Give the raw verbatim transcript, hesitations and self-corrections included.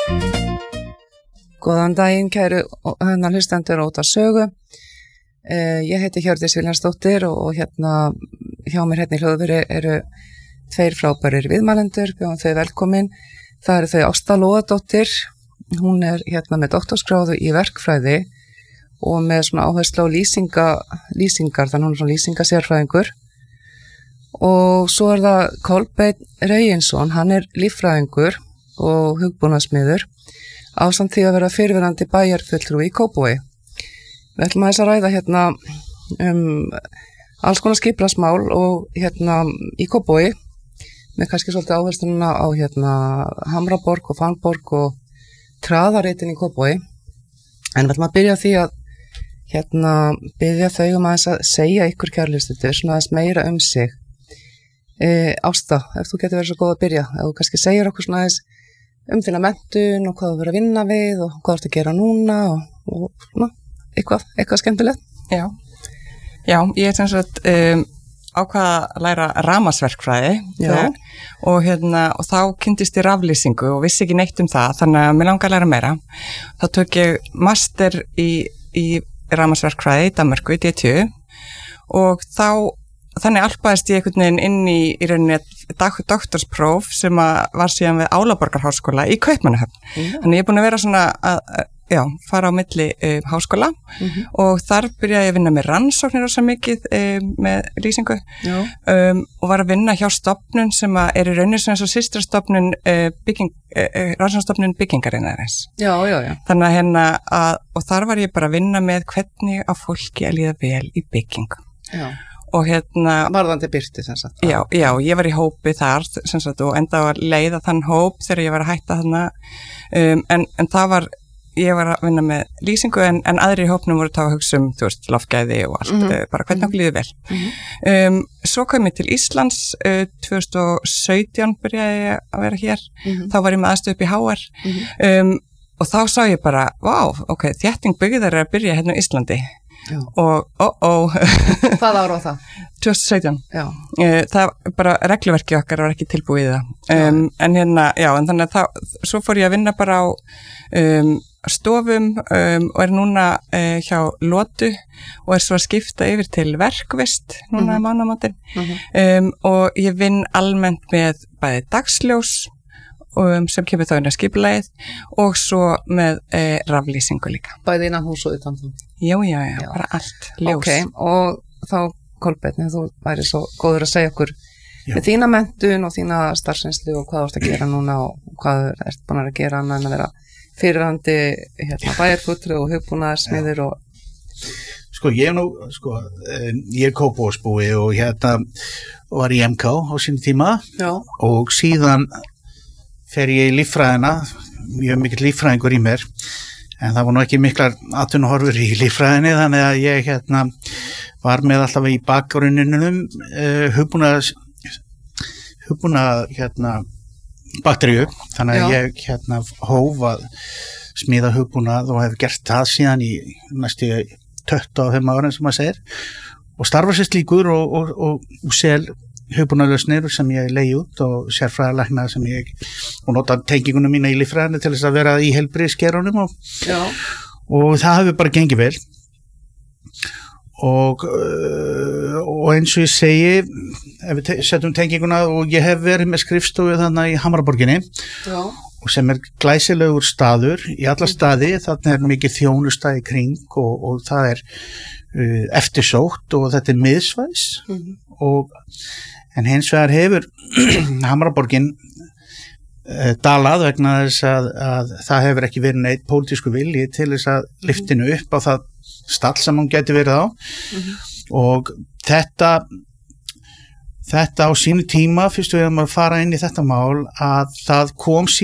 Góðan daginn, kæru hennar hlustendur og út af sögu. Uh, ég heiti Hjördís Vilhjálmsdóttir og, og hérna hjá mér hérna í hljóðveri eru tveir frábærir viðmælendur, bjóðum þau velkomin. Það eru þau Ásta Lóadóttir, hún er hérna með doktorsgráðu í verkfræði og með svona áherslu á lýsinga, lýsingar, þannig hún er svona lýsingasérfræðingur. Og svo er það Kolbeinn Reginsson, hann er líffræðingur og hugbúnaðarsmiður ásamt því að vera fyrirverandi bæjarfulltrúi í Kópavogi. Við ætlum aðeins að ræða hérna um alls konar skipulagsmál og hérna í Kópavogi með kannski svolítið áhersluna á hérna Hamraborg og Fannborg og traðarreitin í Kópavogi. En við ætlum að byrja á því að hérna biðja þau um aðeins að segja ykkur kærleiksdættur svona aðeins meira um sig. E, Ásta, ef þú getur verið svo góð að byrja, ef þú kannski segir okkur svona aðeins um þína menntun og hvað þú verið að vinna við og hvað þú ert að gera núna og, og svona, eitthvað, eitthvað skemmtilegt. Já, já, ég er sem sagt um, ákvað að læra rafmagnsverkfræði og, hérna, og þá kynntist ég raflýsingu og vissi ekki neitt um það, þannig að mér langar að læra meira. Þá tók ég master í, í rafmagnsverkfræði í Danmörku, í D T U og þá þannig alpaðist ég einhvern veginn inn í, í rauninni doktorspróf sem að var síðan við Álaborgarháskóla í Kaupmannahöfn. Mm. Þannig ég er búin að vera svona að, já, fara á milli uh, háskóla mm-hmm. og þar byrjaði ég að vinna með rannsóknir rosa mikið um, með lýsingu um, og var að vinna hjá stofnun sem að er í rauninni svona svo systrastofnun uh, bygging, uh, rannsóknarstofnun byggingarinnar. Já, já, já. Þannig að hérna að, og þar var ég bara að vinna með hvernig að fólki að líða vel í byggingu. Já. Og hérna varðandi Birti sem sagt. Já, já, ég var í hópi þar sem sagt og enda að leiða þann hóp þegar ég var að hætta þarna um, en, en það var, ég var að vinna með lýsingu en, en aðri í hópnum voru að hugsa um, þú veist, loftgæði og allt, mm-hmm. uh, bara hvernig okkur líður vel. Mm-hmm. Um, svo kom ég til Íslands uh, tvö þúsund og sautján byrjaði ég að vera hér, mm-hmm. þá var ég með aðstöð upp í H R mm-hmm. um, og þá sá ég bara, vá, ok, þétting byggðar er að byrja hérna í Íslandi. Já. Og ó ó hvað ára á það? tvö þúsund og sautján. Já. Það bara regluverki okkar var ekki tilbúið það. Um, en hérna, já, en þannig að það, svo fór ég að vinna bara á um, stofum um, og er núna uh, hjá Lotu og er svo að skipta yfir til verkvist núna mm-hmm. mánaðamótin. Mm-hmm. Um, og ég vinn almennt með bæði dagsljós Um, sem kemur þá inn á skipulagið og svo með e, raflýsingu líka. Bæði innan hús og utan þú? Já, já, já, já, bara allt, ljós. Ok, og þá Kolbeinn, þú væri svo góður að segja okkur já. Með þína menntun og þína starfsreynslu og hvað þú ert að gera núna og hvað þú ert búin að gera annað en að vera fyrirhandi hérna, bæjarfulltrúi og hugbúnaðarsmiður og... Sko, ég er nú, sko, ég er Kópavogsbúi og hérna var í M K á sín tíma já. Og síðan fer ég í líffræðina, mjög mikill líffræðingur í mér, en það var nú ekki miklar atvinnuhorfur í líffræðinni, þannig að ég hérna var með alltaf í bakgrunninum uh, hugbúnað, hugbúnað hérna bakteríu, þannig að Já. Ég hérna hóf að smíða hugbúnað og hef gert það síðan í næstu tuttugu og fimm ára sem maður segir, og starfa sér slíkur og, og, og, og sel hugbúnaðarlausnir sem ég leiði út og sérfræðalækna sem ég og nota tengingunum mína í líffræðinni til þess að vera í heilbrigðiskerunum og, og það hefur bara gengið vel og, og eins og ég segi ef við te- setjum tenginguna og ég hef verið með skrifstofu þannig í Hamraborginni Já. Og sem er glæsilegur staður í alla staði, þarna er mikið þjónustaði kring og, og það er uh, eftirsótt og þetta er miðsvæðis mm-hmm. og en hins vegar hefur Hamraborgin uh, dalað vegna þess að, að það hefur ekki verið neitt pólitísku vilji til þess að lyftinu upp á það stall sem hún geti verið á mm-hmm. og þetta þetta á sínu tíma fyrst við erum að fara inn í þetta mál að það kom